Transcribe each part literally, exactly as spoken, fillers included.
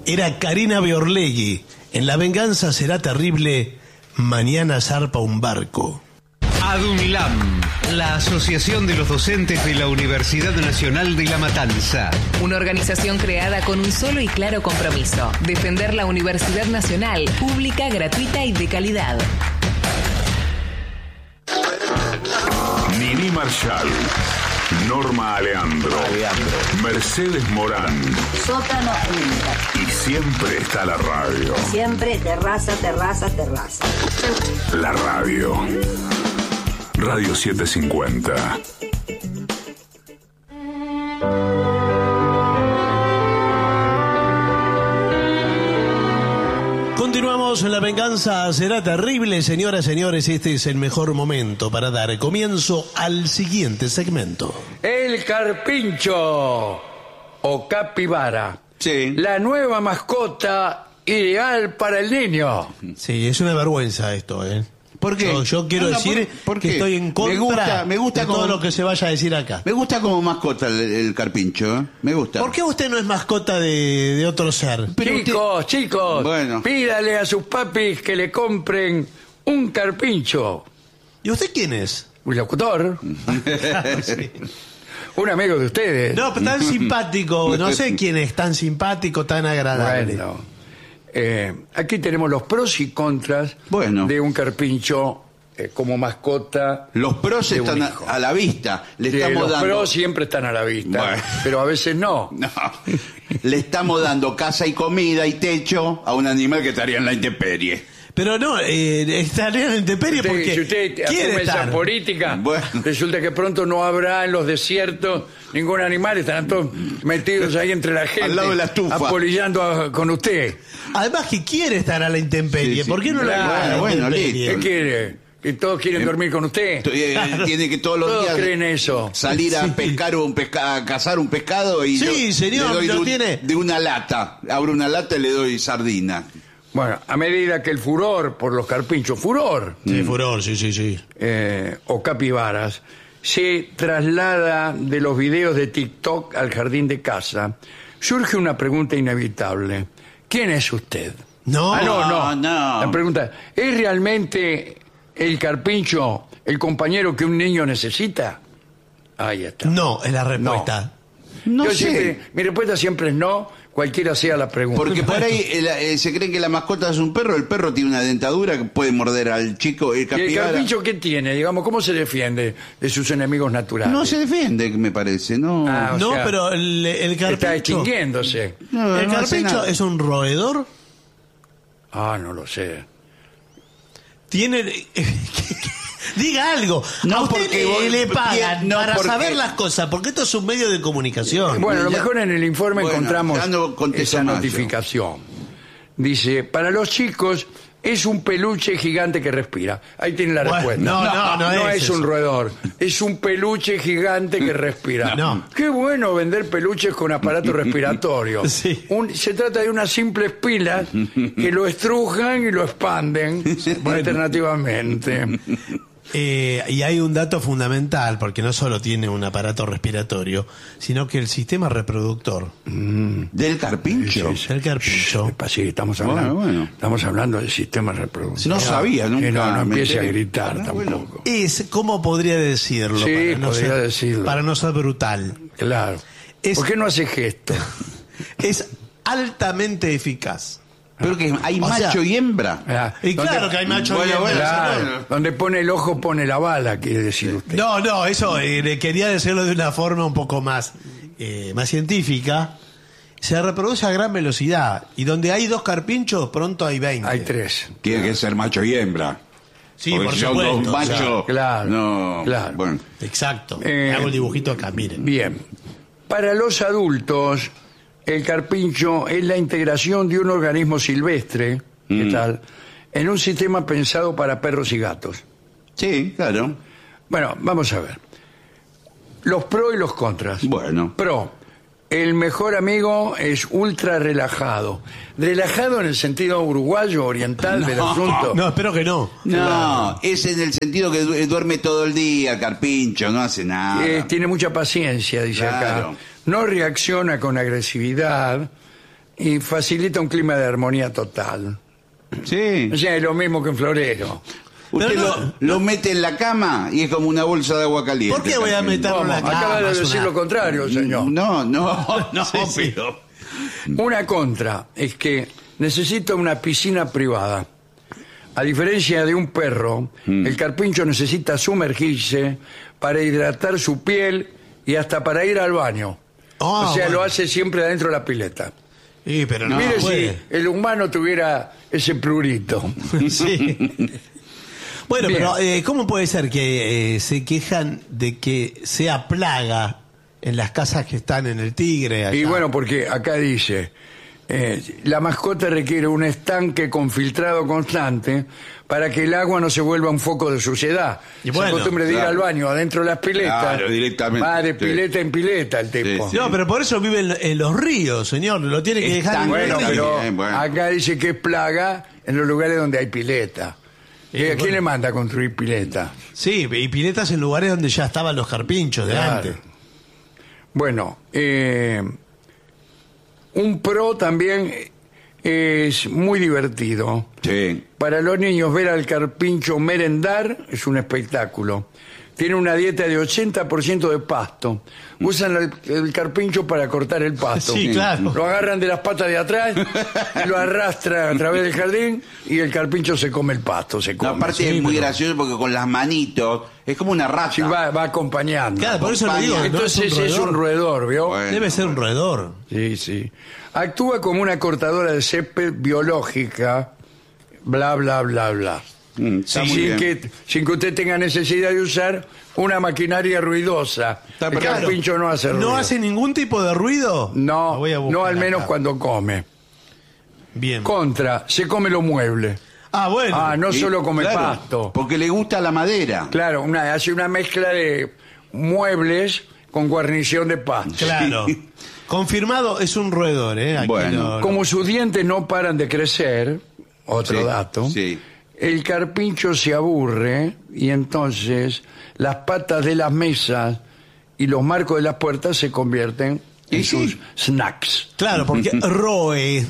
era Karina Beorlegui. En La venganza será terrible, mañana zarpa un barco. ADUNLAM, la Asociación de los Docentes de la Universidad Nacional de La Matanza. Una organización creada con un solo y claro compromiso: defender la Universidad Nacional, pública, gratuita y de calidad. Nini Marshall, Norma Aleandro, Aleandro, Mercedes Morán. Sótano Inca. Y siempre está la radio. Siempre terraza, terraza, terraza. La radio. Radio setecientos cincuenta. Continuamos en La venganza será terrible, señoras y señores. Este es el mejor momento para dar comienzo al siguiente segmento. El carpincho o capibara. Sí. La nueva mascota ideal para el niño. Sí, es una vergüenza esto, ¿eh? ¿Por qué? Yo, yo quiero No, no, decir ¿por- por que qué? estoy en contra Me gusta- me gusta de todo como- lo que se vaya a decir acá. Me gusta como mascota el, el carpincho, ¿eh? Me gusta. ¿Por qué usted no es mascota de, de otro ser? Pero chicos, chicos, Bueno. pídale a sus papis que le compren un carpincho. ¿Y usted quién es? Un locutor, Sí. un amigo de ustedes. No, pero tan simpático. No sé quién es tan simpático, tan agradable. Bueno, eh, aquí tenemos los pros y contras Bueno. de un carpincho eh, como mascota. Los pros de un están a, hijo. a la vista. Le Sí, estamos los dando. pros siempre están a la vista, Bueno. pero a veces no. No. Le estamos dando casa y comida y techo a un animal que estaría en la intemperie. Pero no, eh, estaría en la intemperie Usted- porque si usted quiere asume esa estar. política, Bueno. resulta que pronto no habrá en los desiertos ningún animal, estarán todos metidos ahí entre la gente, Al lado de la estufa. apolillando a- con usted. Además que quiere estar a la intemperie. Sí, sí. ¿Por qué no la Claro, deja a la bueno, intemperie? ¿Qué quiere? ¿Que todos quieren dormir con usted? Eh, Tiene que todos los Todos días creen eso. salir a Sí. pescar un pesca, a cazar un pescado y Sí, yo señor, le doy lo de, un- tiene. de una lata. Abro una lata y le doy sardina. Bueno, a medida que el furor por los carpinchos, furor Sí, furor, sí, sí, sí. eh, o capibaras, se traslada de los videos de TikTok al jardín de casa, surge una pregunta inevitable. ¿Quién es usted? No, Ah, no, no. no. La pregunta, ¿es realmente el carpincho el compañero que un niño necesita? Ahí está. no, es la respuesta. No Yo sé. siempre- mi respuesta siempre es no, cualquiera sea la pregunta. Porque por ahí el- eh, se creen que la mascota es un perro. El perro tiene una dentadura que puede morder al chico. El ¿Y el capibara carpincho qué tiene? Digamos, ¿cómo se defiende de sus enemigos naturales? no se defiende, me parece. No. Ah, o No, sea, pero el, el está carpincho. extinguiéndose. No, ¿El no hace carpincho nada. es un roedor? Ah, no lo sé. Tiene. Diga algo. No, a usted porque le, vos- le pagan no, para porque- saber las cosas, porque esto es un medio de comunicación. Bueno, a lo ya- mejor en el informe Bueno, encontramos dando contesto esa más, notificación. Dice, para los chicos es un peluche gigante que respira. Ahí tiene la Bueno, respuesta. no, no, no es es, un eso. roedor. Es un peluche gigante que respira. No. Qué bueno vender peluches con aparato respiratorio. Sí. Un- se trata de unas simples pilas que lo estrujan y lo expanden alternativamente. Eh, y hay un dato fundamental, porque no solo tiene un aparato respiratorio, sino que el sistema reproductor Del carpincho. del carpincho. Sí, estamos Bueno, hablando, bueno. estamos hablando del sistema reproductivo. No sabía, nunca. Que no, no me empiece a enteré. gritar Ah, tampoco. bueno. Es, ¿cómo podría decirlo? Sí, para no podría ser, decirlo. Para no ser brutal. Claro. Es- ¿Por qué no hace gesto? Es altamente eficaz. Pero que hay O macho sea- y hembra. Ah, Y donde- claro que hay macho Bueno, y hembra. bueno, Claro, bueno. donde pone el ojo pone la bala, quiere decir usted. No, no, eso eh, le quería decirlo de una forma un poco más, eh, más científica. Se reproduce a gran velocidad y donde hay dos carpinchos, pronto hay veinte. Hay tres. Tiene que ser macho y hembra. Sí, Porque por si son supuesto. dos o sea, machos. claro, No. claro. Bueno. exacto. Eh, Hago el dibujito acá, miren. Bien. Para los adultos, el carpincho es la integración de un organismo silvestre, ¿qué Mm. tal? En un sistema pensado para perros y gatos. Sí, claro. Bueno, vamos a ver. Los pros y los contras. Bueno. Pro. El mejor amigo es ultra relajado. Relajado en el sentido uruguayo, oriental del asunto. No, espero que no. No, es en el sentido que du- duerme todo el día, el carpincho, no hace nada. Eh, tiene mucha paciencia, dice Claro. acá. No reacciona con agresividad y facilita un clima de armonía total. Sí. O sea, es lo mismo que un florero. Usted Pero lo, no- lo mete en la cama y es como una bolsa de agua caliente. ¿Por qué voy a también. meterlo en la cama? Acaba de es decir una- lo contrario, señor. No, no, no, Sí, sí. pero... Una contra es que necesita una piscina privada. A diferencia de un perro, el carpincho necesita sumergirse para hidratar su piel y hasta para ir al baño. Ah, o sea, bueno. lo hace siempre adentro de la pileta. Sí, pero no, Mire puede. si el humano tuviera ese prurito. Sí. Bueno, Bien. pero eh, ¿cómo puede ser que eh, se quejan de que sea plaga en las casas que están en el Tigre? allá? Y bueno, porque acá dice, eh, la mascota requiere un estanque con filtrado constante para que el agua no se vuelva un foco de suciedad. Y bueno, se costumbre de ir claro. al baño adentro de las piletas. Claro, directamente. Va de Sí. pileta en pileta el tipo. Sí, No, pero por eso vive en, en los ríos, señor. Lo tiene que dejar Están- en Bueno, el río. pero Bien, bueno. acá dice que es plaga en los lugares donde hay pileta. ¿Y a quién bueno. le manda a construir pileta? Sí, y piletas en lugares donde ya estaban los carpinchos de Claro. antes. Bueno, eh, un pro también es muy divertido. Sí. Para los niños ver al carpincho merendar es un espectáculo. Tiene una dieta de ochenta por ciento de pasto. Usan el, el carpincho para cortar el pasto. Sí, claro. Lo agarran de las patas de atrás, lo arrastran a través del jardín y el carpincho se come el pasto. Se No, come. aparte sí, es muy pero- gracioso porque con las manitos es como una rata. Sí, va, va acompañando. Claro, por eso le digo. que no Entonces es un es un roedor. roedor, ¿vio? Bueno. Debe ser un roedor. Sí, sí. Actúa como una cortadora de césped biológica, bla, bla, bla, bla. Mm, está muy sin, bien. que, sin que usted tenga necesidad de usar una maquinaria ruidosa. El claro. carpincho no hace ruido. ¿No hace ningún tipo de ruido? Lo No, voy a buscar no al menos acá. cuando come. Bien. Contra, se come los muebles. Ah, bueno. Ah, no Sí, solo come claro, pasto. Porque le gusta la madera. Claro, una, hace una mezcla de muebles con guarnición de pasto. Claro. Confirmado, es un roedor, ¿eh? Aquí Bueno. lo- Como sus dientes no paran de crecer, otro Sí, dato, sí. el carpincho se aburre y entonces las patas de las mesas y los marcos de las puertas se convierten en Y sí. sus snacks. Claro, porque roe.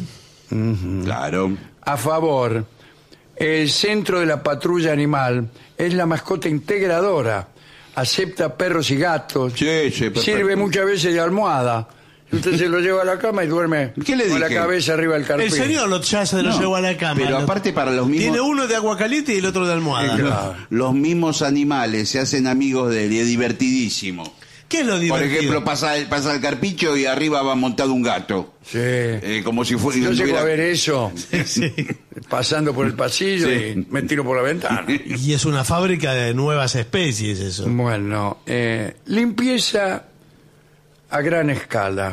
Claro. A favor, el centro de la patrulla animal es la mascota integradora. Acepta perros y gatos. Sí, sí, perfecto. Sirve muchas veces de almohada. Usted se lo lleva a la cama y duerme ¿Qué le con la dije? cabeza arriba del El carpincho. señor lo, ya se lo No, llevó a la cama. pero Lo- aparte para los mismos- Tiene uno de agua caliente y el otro de almohada. Sí, claro. Los mismos animales se hacen amigos de él y es divertidísimo. ¿Qué es lo Por divertido? ejemplo, pasa el, pasa el carpincho y arriba va montado un gato. Sí. Eh, como si fuera... Yo llego tuviera- a ver eso Sí. pasando por el pasillo Sí. y me tiro por la ventana. Y es una fábrica de nuevas especies eso. Bueno, eh, limpieza a gran escala.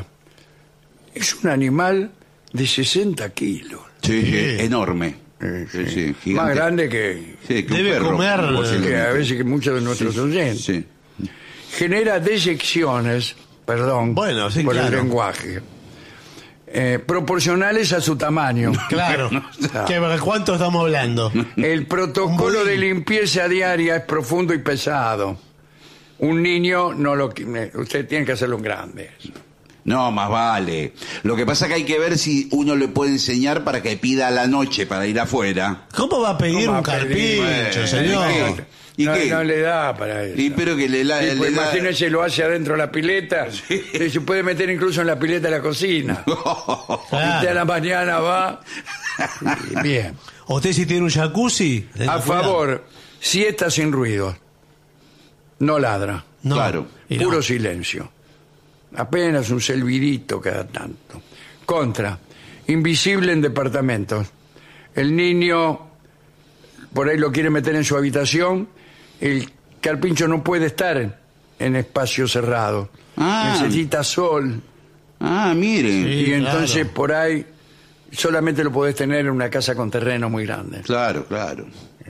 Es un animal de sesenta kilos. Sí, sí, Sí. enorme. Sí, sí, gigante. Más grande que, Sí, que un Debe perro, comer- que posiblemente. a veces que muchos de nuestros oyentes. Sí. Genera deyecciones, perdón Bueno, sí, por el claro. lenguaje, eh, proporcionales a su tamaño. Claro. ¿Qué- ¿Cuánto estamos hablando? El protocolo Un de budín. limpieza diaria es profundo y pesado. Un niño no lo... qui- Usted tiene que hacerlo un grande. No, más vale. Lo que pasa que hay que ver si uno le puede enseñar para que pida a la noche para ir afuera. ¿Cómo va a pedir ¿Cómo un va a pedir? carpincho, Bueno, señor? ¿y qué? ¿Y no, qué? no le da para eso. Y pero que le, la, Sí, le pues da- imagínese, lo hace adentro de la pileta. Y se puede meter incluso en la pileta de la cocina. Claro. Usted a la mañana va. y Bien. ¿Usted si tiene un jacuzzi? A Cuidado. favor, siesta sin ruido. No ladra. No. Claro. Y no. Puro silencio. Apenas un silbidito cada tanto. Contra, invisible en departamentos. El niño por ahí lo quiere meter en su habitación. El carpincho no puede estar en espacio cerrado. Ah. Necesita sol. Ah, miren. Sí. y entonces claro. por ahí solamente lo podés tener en una casa con terreno muy grande. Claro, claro.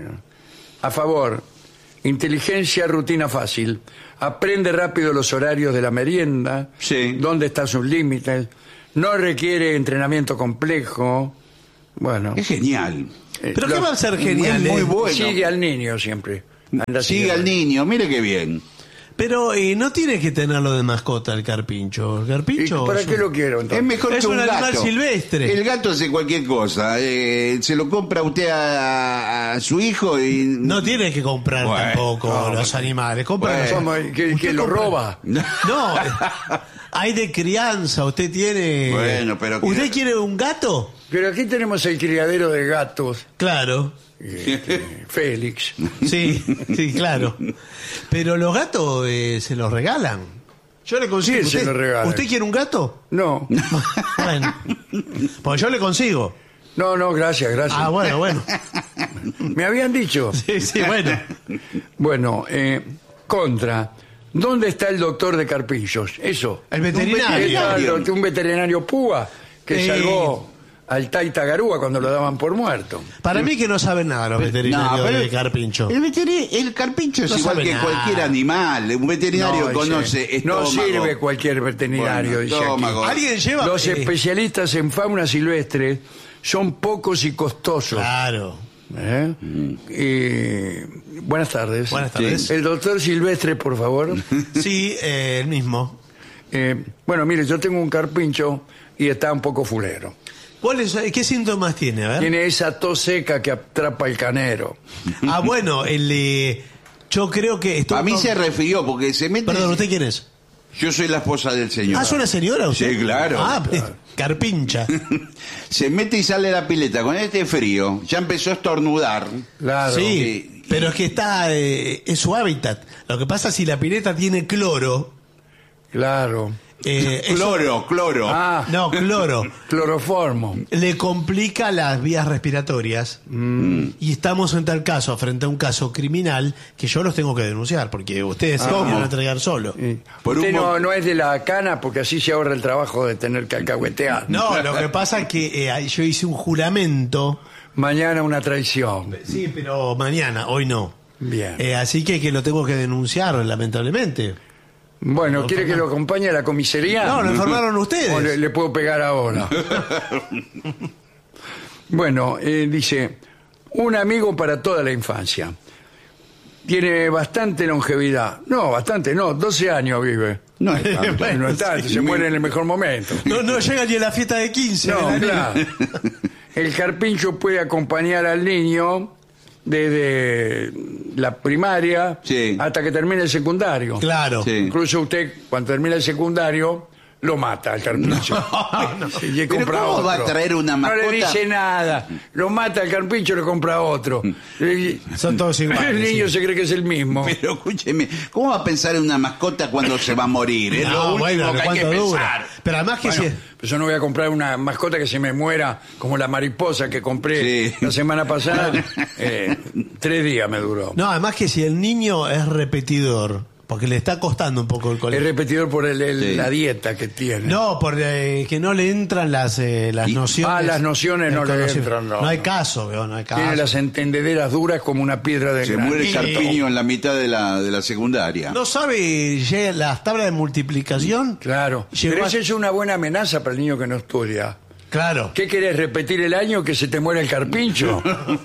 A favor, inteligencia, rutina fácil. Aprende rápido los horarios de la merienda, Sí. dónde están sus límites. No requiere entrenamiento complejo. Bueno, Es genial. eh, ¿Pero qué lo- va a ser genial? muy eh? bueno. Sigue al niño siempre. Anda Sigue siguiendo. al niño, mire qué bien. Pero eh, no tiene que tenerlo de mascota el carpincho. El ¿Y carpincho ¿Para es qué un- lo quiero Es entonces? mejor Es que un, un animal gato. silvestre. El gato hace cualquier cosa. Eh, se lo compra usted a, a su hijo y... No tiene que comprar Bueno, tampoco no, los animales. Compra los- ¿Cómo? ¿Que, Usted que lo compra- roba? No, eh, hay de crianza. Usted tiene. Bueno, pero que- ¿Usted quiere un gato? Pero aquí tenemos el criadero de gatos, Claro. eh, Félix. Sí, sí, claro. Pero los gatos eh, se los regalan. Yo le consigo. ¿Quién se ¿Usted, los regala? ¿Usted quiere un gato? No, Bueno, pues yo le consigo. no, no, gracias, gracias. Ah, bueno, bueno. Me habían dicho. Sí, sí, bueno. Bueno, eh, contra. ¿Dónde está el doctor de carpinchos? Eso. El veterinario. Está el doc- Un veterinario púa que Sí. salvó al Taita Garúa cuando lo daban por muerto. Para mí que no saben nada los veterinarios No, pero de carpincho. El, veteri- el carpincho es No igual sabe que nada. cualquier animal. Un veterinario No, conoce dice, estómago. no sirve cualquier veterinario, Bueno, dice aquí. estómago. Alguien lleva. Los eh, especialistas en fauna silvestre son pocos y costosos. Claro. ¿Eh? Y- buenas tardes. Buenas tardes. Sí. El doctor Silvestre, por favor. Sí, eh, el mismo. Eh, bueno, mire, yo tengo un carpincho y está un poco fulero. ¿Cuál es, ¿Qué síntomas tiene? A ver. Tiene esa tos seca que atrapa el canero. Ah, bueno, el, eh, yo creo que... esto- A mí se refirió porque se mete... Perdón, ¿usted quién es? Yo soy la esposa del señor. Ah, ¿es una señora usted? Sí, claro. Ah, carpincha. Se mete y sale de la pileta con este frío. Ya empezó a estornudar. Claro. Sí, Sí. pero es que está... eh, es su hábitat. Lo que pasa si la pileta tiene cloro... Claro. eh, eso- Cloro, cloro. Ah, No, cloro. cloroformo. Le complica las vías respiratorias y estamos en tal caso frente a un caso criminal que yo los tengo que denunciar porque ustedes se van a entregar solo. Sí. Por Usted un mo- no, no es de la cana porque así se ahorra el trabajo de tener que alcahuetear. No, lo que pasa es que eh, yo hice un juramento. Mañana una traición. Sí, pero mañana, hoy no. Bien. Eh, así que, que lo tengo que denunciar, lamentablemente. Bueno, ¿quiere que lo acompañe a la comisaría? No, lo informaron O le, ustedes. le puedo pegar ahora. Bueno, eh, dice, un amigo para toda la infancia. Tiene bastante longevidad. No, bastante, no, doce años vive. No es tanto. Bueno, no es tanto, se muere en el mejor momento. No, no llega ni a la fiesta de quince. No, de la niña. claro. El carpincho puede acompañar al niño desde la primaria Sí. hasta que termine el secundario. Claro. Sí. Incluso usted, cuando termina el secundario, lo mata al carpincho. Sí, y Pero compra ¿cómo va a otro. traer una mascota? No le dice nada. Lo mata al carpincho y le compra otro. Y- Son todos iguales. El niño sí. se cree que es el mismo. Pero escúcheme, ¿cómo va a pensar en una mascota cuando se va a morir? Es lo No, último bueno, que hay que ¿cuánto dura? pensar. Pero además que Bueno, si... pues yo no voy a comprar una mascota que se me muera como la mariposa que compré Sí. la semana pasada. Eh, tres días me duró. No, además que si el niño es repetidor, porque le está costando un poco el Es colegio. repetidor por el- el- Sí. la dieta que tiene. No, porque eh, que no le entran las, eh, las Y- nociones. Ah, las nociones el no le conocimiento. entran, no. No hay caso, veo, no hay caso. Tiene las entendederas duras como una piedra de Se muere el granito. carpiño en la mitad de la, de la secundaria. ¿No sabe llega las tablas de multiplicación? Claro. Llegó Pero a- esa es una buena amenaza para el niño que no estudia. Claro. ¿Qué querés, repetir el año que se te muera el carpincho?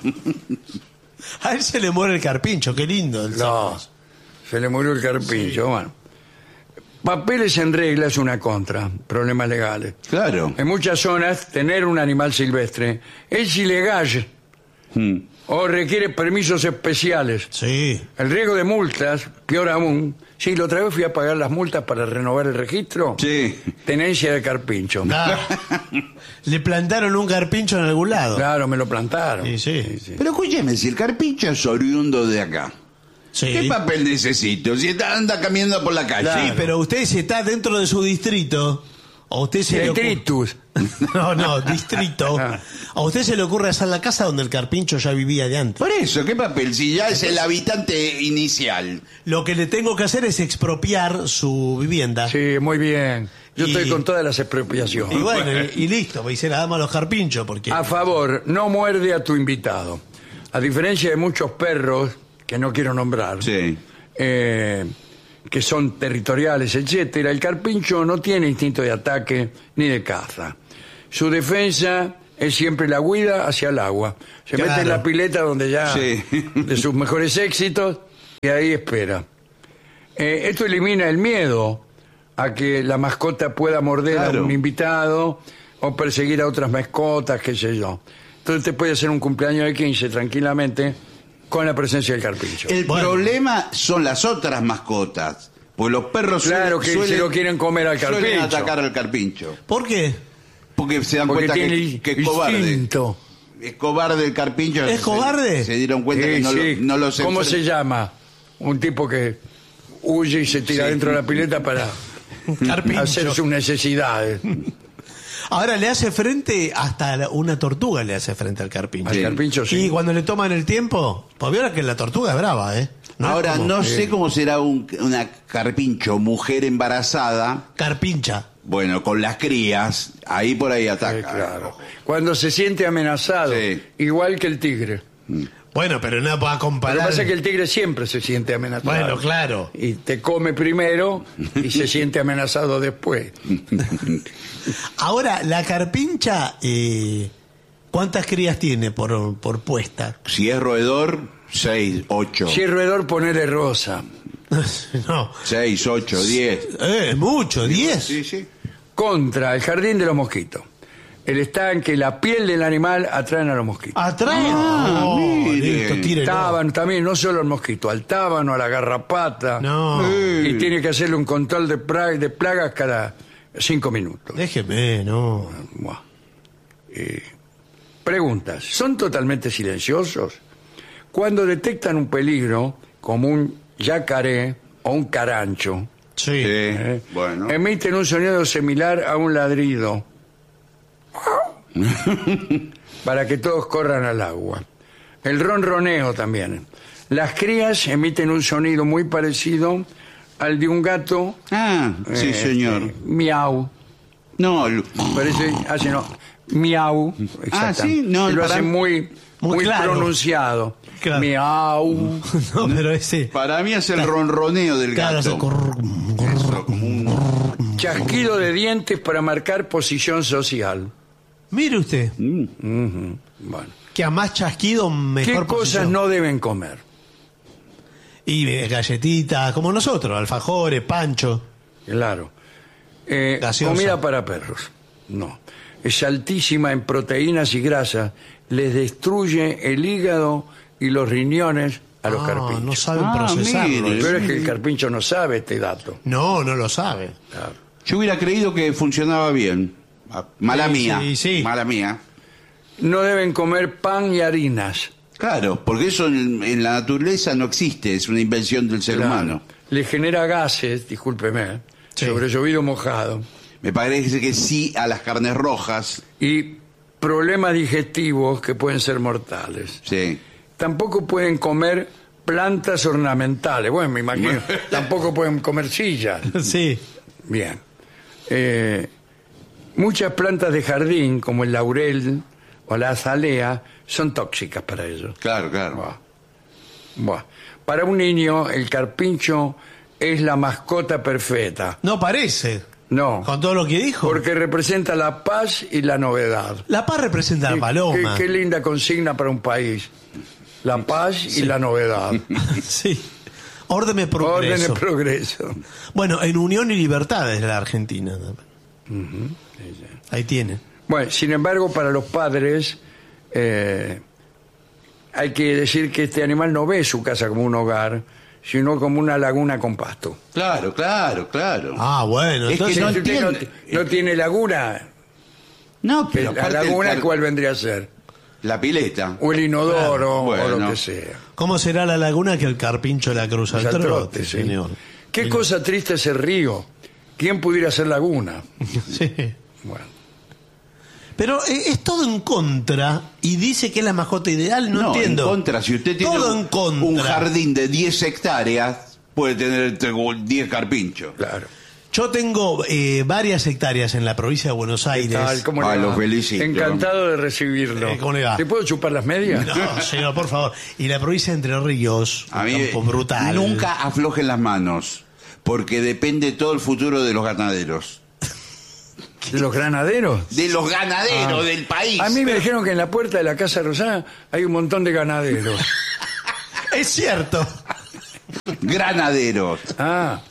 A él se le muere el carpincho, qué lindo. el No, sapo. se le murió el carpincho. Bueno. Papeles en regla es una contra, problemas legales. Claro. En muchas zonas, tener un animal silvestre es ilegal Mm. o requiere permisos especiales. Sí. El riesgo de multas, peor aún. Sí, la otra vez fui a pagar las multas para renovar el registro. Sí. Tenencia de carpincho. Claro. Le plantaron un carpincho en algún lado. Claro, me lo plantaron. Sí, sí. Pero escúcheme, si el carpincho es oriundo de acá, Sí. ¿qué papel necesito? Si está- anda caminando por la calle. Sí, pero usted si está dentro de su distrito, o usted se le ocurre... Detritus. No, no, distrito. A usted se le ocurre hacer la casa donde el carpincho ya vivía de antes. Por eso, ¿qué papel? Si ya es el habitante inicial. Lo que le tengo que hacer es expropiar su vivienda. Sí, muy bien. Yo Y- estoy con todas las expropiaciones. Y bueno, y, y listo, y se la damos a los carpinchos, porque... A favor, no muerde a tu invitado. A diferencia de muchos perros, que no quiero nombrar, Sí. eh, que son territoriales, etcétera, el carpincho no tiene instinto de ataque ni de caza. Su defensa es siempre la huida hacia el agua. Se Claro. mete en la pileta donde ya Sí. de sus mejores éxitos y ahí espera. Eh, esto elimina el miedo a que la mascota pueda morder Claro. a un invitado o perseguir a otras mascotas, qué sé yo. Entonces te puede hacer un cumpleaños de quince tranquilamente con la presencia del carpincho. El Bueno. problema son las otras mascotas. Porque los perros Claro suelen, que suelen- se lo quieren comer al suelen carpincho. atacar al carpincho. ¿Por qué? Porque se dan Porque cuenta tiene que, que es cobarde. instinto. Es cobarde el carpincho. ¿Es Se- cobarde? Se dieron cuenta Sí, que no, sí. lo, no los ¿Cómo enfren- se llama? Un tipo que huye y se tira Sí. dentro de la pileta para Carpincho. hacer sus necesidades. Ahora le hace frente hasta la- una tortuga le hace frente al carpincho. Al carpincho, sí. Y cuando le toman el tiempo, pues vieron que la tortuga es brava, ¿eh? No es Ahora, como- no sé cómo será un- una carpincho, mujer embarazada, Carpincha. bueno, con las crías, ahí por ahí ataca. Eh, claro. Cuando se siente amenazado, Sí. igual que el tigre. Bueno, pero no va a Lo comparar. que pasa es que el tigre siempre se siente amenazado. Bueno, claro. Y te come primero y se siente amenazado después. Ahora, la carpincha, eh, ¿cuántas crías tiene por, por puesta? Si es roedor, seis, ocho. Si es roedor, ponele rosa. No. Seis, ocho, diez. Eh, mucho, diez. Sí, sí. Contra el jardín de los mosquitos. El estanque, la piel del animal atraen a los mosquitos. Atrae. Ah, Oh, mire. listo, tírelo. Tábano también, no solo al mosquito, al tábano, a la garrapata. No. Y tiene que hacerle un control de, pra- de plagas cada cinco minutos. Déjeme, no. Buah. Eh, preguntas. ¿Son totalmente silenciosos? Cuando detectan un peligro, como un yacaré o un carancho, Sí. Sí, ¿eh? bueno. emiten un sonido similar a un ladrido para que todos corran al agua. El ronroneo también. Las crías emiten un sonido muy parecido al de un gato. Ah, sí, eh, señor. eh, miau. No, lo- Parece, hace no, miau. Ah, sí, no, Y lo para- hace muy, Muy muy claro. pronunciado. Claro. Miau. No, pero ese. para mí es el ronroneo del Claro, gato. ese corr- Eso, como un- Chasquido de dientes para marcar posición social. Mire usted, Bueno. que a más chasquido, mejor ¿Qué cosas posición. no deben comer? Y eh, galletitas, como nosotros, alfajores, pancho. Claro. Eh, Gaseosa. comida para perros. No. Es altísima en proteínas y grasas. Les destruye el hígado y los riñones a los Ah, carpinchos. no saben Ah, procesarlo. mire. Pero es que el carpincho no sabe este dato. No, no lo sabe. Claro. Yo hubiera creído que funcionaba bien. Ah, Mala Sí, mía. sí, sí. Mala mía. No deben comer pan y harinas. Claro, porque eso en, en la naturaleza no existe, es una invención del ser Claro. humano. Le genera gases, discúlpeme, Sí. sobre llovido mojado. Me parece que sí a las carnes rojas, Y problemas digestivos que pueden ser mortales. sí. Tampoco pueden comer plantas ornamentales. Bueno, me imagino. Tampoco pueden comer sillas. Sí. Bien. Eh, muchas plantas de jardín, como el laurel o la azalea, son tóxicas para ellos. Claro, claro. Buah. Buah. Para un niño, el carpincho es la mascota perfecta. No parece. No, Con todo lo que dijo. porque representa la paz y la novedad. La paz representa la Qué- paloma. Qué, qué linda consigna para un país. La paz y la novedad. Sí. Orden de Orden progreso. de progreso. Bueno, en Unión y Libertad es la Argentina. Ahí tiene. Bueno, sin embargo, para los padres eh, hay que decir que este animal no ve su casa como un hogar, sino como una laguna con pasto. Claro, claro, claro. Ah, bueno. Es que Entonces, no Si usted no, entiende. no tiene laguna, No, que pero la aparte el laguna, car- ¿cuál vendría a ser? la pileta. O el inodoro, Claro, o lo bueno. que sea. ¿cómo será la laguna que el carpincho la cruza al Al trote, trote, sí. señor? Qué cosa triste ese río. ¿Quién pudiera ser laguna? Sí. Bueno. Pero eh, es todo en contra y dice que es la mascota ideal, no, No, entiendo. en contra. Si usted tiene todo un, en contra. un jardín de diez hectáreas, puede tener diez carpinchos. Claro. Yo tengo eh, varias hectáreas en la provincia de Buenos Aires. Tal, ¿cómo Ah, le va? lo felicito. Encantado de recibirlo. Eh, ¿cómo le va? ¿Te puedo chupar las medias? No, señor, por favor. Y la provincia de Entre Ríos, A un mí campo brutal. nunca aflojen las manos, porque depende todo el futuro de los ganaderos. ¿De los granaderos? De los ganaderos Ah. del país. A mí me dijeron que en la puerta de la Casa Rosada hay un montón de ganaderos. Es cierto. Granaderos. Ah,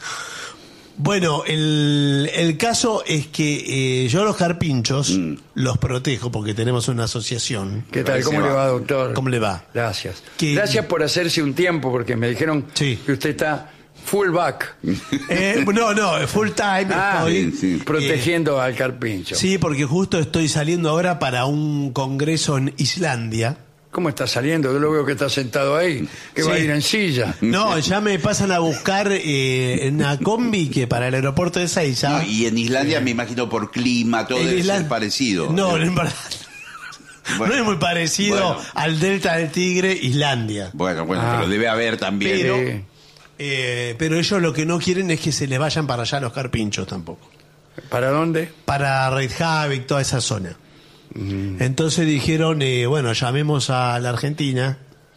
Bueno, el, el caso es que eh, yo los carpinchos Mm. los protejo porque tenemos una asociación. ¿qué tal? Ahí ¿Cómo se le va. va, doctor? ¿Cómo le va? Gracias. Que- Gracias por hacerse un tiempo, porque me dijeron Sí. que usted está full back, Eh, no, no, full time Ah, estoy. sí, sí. protegiendo al carpincho. Sí, porque justo estoy saliendo ahora para un congreso en Islandia. ¿Cómo está saliendo? Yo lo veo que está sentado ahí, que va a Sí. ir en silla. No, ya me pasan a buscar eh, en una combi que para el aeropuerto de Seiza. No, y en Islandia me imagino por clima, todo En debe Island- ser parecido. No, en verdad. Bueno. No es muy parecido Bueno. al Delta del Tigre, Islandia. Bueno, bueno, Ah. pero debe haber también. Pero, Sí. eh, pero ellos lo que no quieren es que se les vayan para allá los carpinchos tampoco. ¿Para dónde? Para Reykjavik, toda esa zona. Entonces dijeron, eh, bueno, llamemos a la Argentina.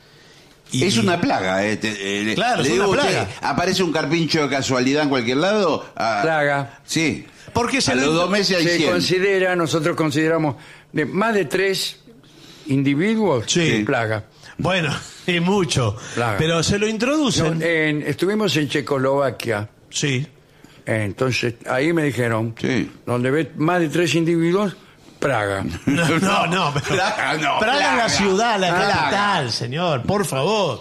y- Es una plaga, eh. te- eh, Claro, le es digo una a usted, plaga. ¿aparece un carpincho de casualidad en cualquier lado? Ah, Plaga. Sí. Porque se a lo- los dos meses hay Se cien. considera, nosotros consideramos, de más de tres individuos, Sí. plaga. Bueno, es mucho. Plaga. Pero se lo No, introducen. en- estuvimos en Checoslovaquia, Sí. entonces ahí me dijeron, Sí. donde ve más de tres individuos, Praga. No, no, no. pero- Plaga, no, Praga es la plaga. ciudad, la Plaga. capital, señor, por favor.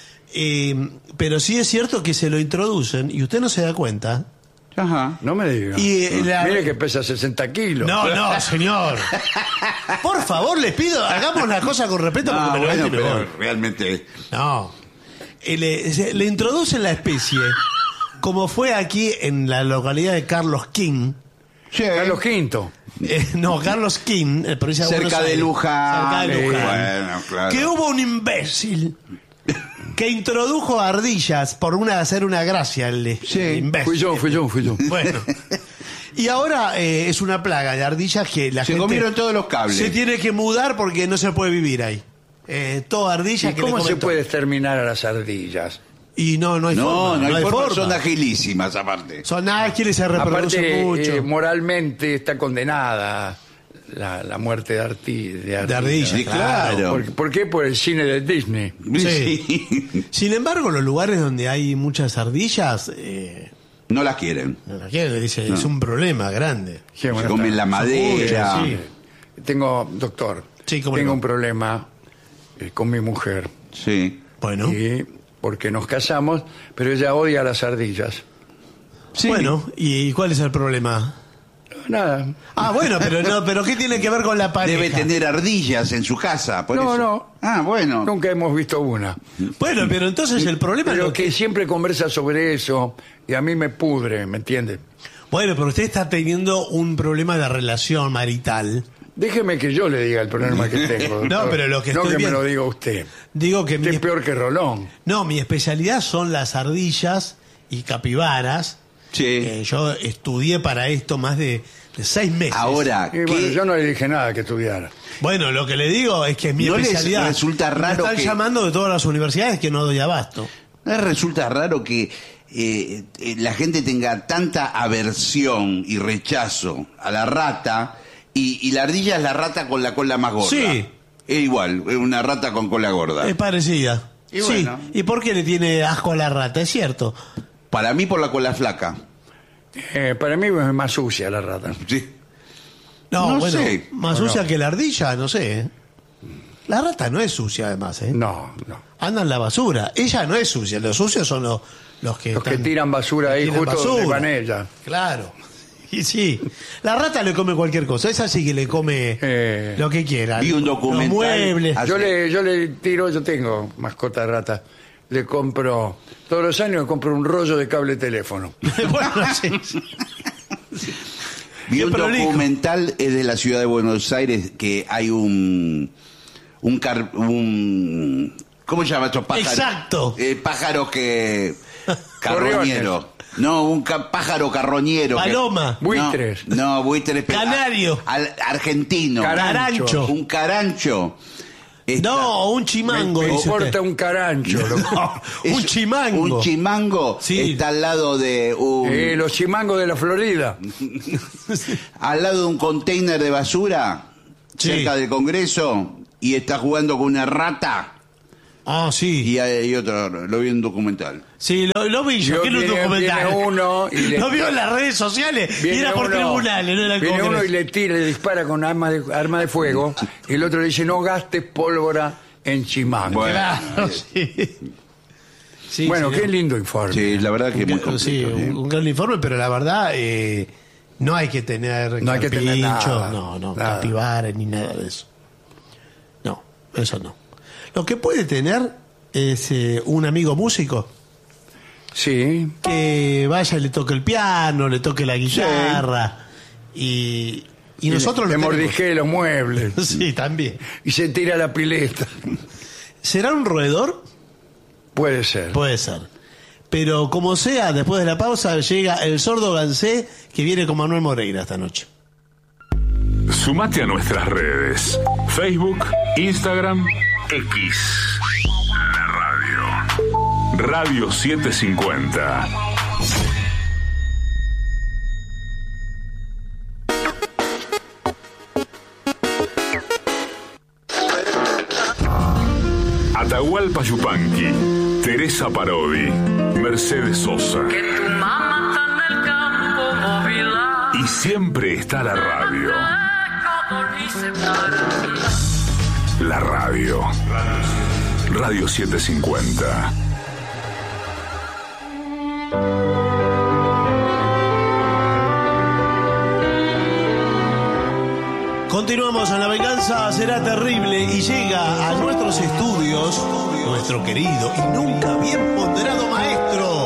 Eh, pero sí es cierto que se lo introducen y usted no se da cuenta. Ajá. No me diga. Y, eh, la- Mire que pesa sesenta kilos. No, no, señor. Por favor, les pido, hagamos la cosa con respeto No, porque me lo bueno, ven y me pero voy. realmente. No. Eh, Le, se- le introducen la especie, como fue aquí en la localidad de Carlos King. Sí. Carlos Quinto. Eh, no, Carlos King, en provincia de Cerca Buenos de Aires. Luján. Cerca de Luján. Bueno, claro. Que hubo un imbécil que introdujo ardillas por una hacer una gracia el, Sí. el imbécil. Fui yo, fui yo, fui yo. Bueno. Y ahora eh, es una plaga de ardillas que la Se gente comieron todos los cables. se tiene que mudar porque no se puede vivir ahí. Eh, todo ardilla ¿Y que cómo le se comen todo. puede exterminar a las ardillas? Y no, no hay No, forma. no hay, forma. forma. Son agilísimas aparte. Son ágiles, se reproducen Aparte, mucho. eh, moralmente está condenada la, la muerte de, arti, de ardillas. De ardillas, Sí, claro. ¿Por, por qué? Por el cine de Disney. Sí. Sin embargo, los lugares donde hay muchas ardillas, eh, No las quieren. no la quieren, dice, es un problema grande. Sí, Se bueno, comen está- la madera. Sí. Tengo, doctor, Sí, cómo tengo no. un problema eh, con mi mujer. Sí. Bueno, Y porque nos casamos, pero ella odia a las ardillas. Sí. bueno, ¿y cuál es el problema? Nada. Ah, bueno, pero no, pero ¿qué tiene que ver con la pareja? Debe tener ardillas en su casa. Por No, eso. no. Ah, bueno. Nunca hemos visto una. Bueno, pero entonces el problema es Pero lo que que... siempre conversa sobre eso y a mí me pudre, ¿me entiende? Bueno, pero usted está teniendo un problema de relación marital. Déjeme que yo le diga el problema que tengo. doctor. No, pero lo que No estoy que viendo- me lo diga usted. Digo que Usted mi... es peor que Rolón. No, mi especialidad son las ardillas y capibaras. Sí. Eh, yo estudié para esto más de, de seis meses. Ahora, Y bueno, ¿qué- yo no le dije nada que estudiara. Bueno, lo que le digo es que es mi ¿No les especialidad. resulta Me raro están que- llamando de todas las universidades que no doy abasto. ¿no resulta raro que eh, eh, la gente tenga tanta aversión y rechazo a la rata y, y la ardilla es la rata con la cola más gorda? Sí. Es igual, es una rata con cola gorda. Es parecida. Y sí. bueno. ¿Y por qué le tiene asco a la rata? Es cierto. Para mí por la cola flaca. Eh, para mí es más sucia la rata. Sí. No, No bueno, sé. más ¿O sucia no? que la ardilla, no sé. ¿eh? La rata no es sucia además, ¿eh? No, no. Anda en la basura. Ella no es sucia. Los sucios son los, los que Los que están- tiran basura ahí tiran justo donde basura. van ellas. Claro. Y sí. La rata le come cualquier cosa. Esa sí que le come Eh, lo que quiera. vi un Los documental muebles. hace- Yo le, yo le tiro, yo tengo mascota de rata. Le compro, todos los años le compro un rollo de cable teléfono. Bueno, sí, sí. Vi Qué un prolijo. documental es de la ciudad de Buenos Aires que hay un un, car- un ¿cómo se llama estos pájaros? Exacto. Eh, pájaros que carroñero. No, un ca- pájaro carroñero. que- Paloma. No, Buitres. No, buitres. pero- Canario. al- argentino. Carancho. Un carancho. Está- No, un chimango. Me dice importa usted. un carancho. loco. No, es- un chimango. Un chimango Sí. está al lado de un Eh, los chimangos de la Florida. al lado de un container de basura Sí. cerca del Congreso y está jugando con una rata. Ah, sí. Y hay otro, lo vi en un documental. Sí, lo, lo vi yo, Yo que era un viene- documental. viene uno y le- Lo vio en las redes sociales y Viene era por uno- tribunales, no era el Viene Congreso. uno y le tira, le dispara con arma de, arma de fuego, y el otro le dice, no gastes pólvora en Chimango. Bueno. Claro, sí. Sí, Bueno, señor. qué lindo informe. Sí, la verdad que es muy Un- completo. sí, ¿sí? un, un gran informe, pero la verdad eh, no hay que tener No hay que tener carpinchos, nada. no, no, Nada. capibares ni nada de eso. No, eso no. Lo que puede tener es eh, un amigo músico Sí, que vaya y le toque el piano, le toque la guitarra y, y nosotros le lo tenemos. mordisquee los muebles Sí, también. y se tira a la pileta. ¿Será un roedor? Puede ser. Puede ser. Pero como sea, después de la pausa llega el sordo Gansé que viene con Manuel Moreira esta noche. Sumate a nuestras redes. Facebook, Instagram, X. La radio. Radio setecientos cincuenta. Atahualpa Yupanqui, Teresa Parodi, Mercedes Sosa. Y siempre está la radio. La radio. Radio setecientos cincuenta. Continuamos en La Venganza Será Terrible y llega a nuestros estudios nuestro querido y nunca bien ponderado maestro